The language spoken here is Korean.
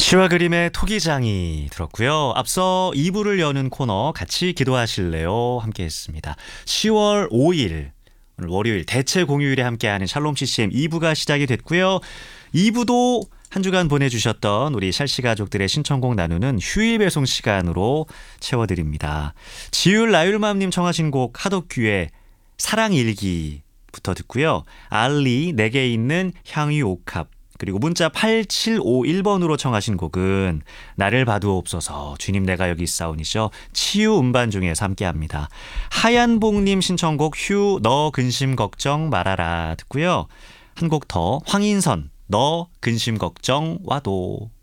시와 그림의 토기장이 들었고요. 앞서 2부를 여는 코너 같이 기도하실래요? 함께 했습니다. 10월 5일 오늘 월요일 대체 공휴일에 함께하는 샬롬 CCM 2부가 시작이 됐고요. 2부도 한 주간 보내주셨던 우리 샬씨 가족들의 신청곡 나누는 휴일 배송 시간으로 채워드립니다. 지율 라율맘님 청하신 곡 하덕규의 사랑일기부터 듣고요. 알리 내게 있는 향유 옥합, 그리고 문자 8751번으로 청하신 곡은 나를 봐두옵소서 주님 내가 여기 있사오니죠. 치유 음반 중에서 함께합니다. 하얀복님 신청곡 휴 너 근심 걱정 말아라 듣고요. 한 곡 더 황인선 너 근심 걱정 와도.